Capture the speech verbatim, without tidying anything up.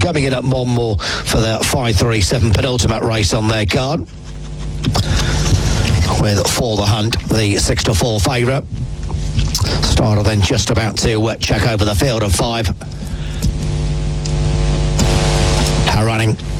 coming in at Monmore for the five three seven penultimate race on their card. With For the Hunt, the six to four favourite. Starter then just about to uh, check over the field of five. How running.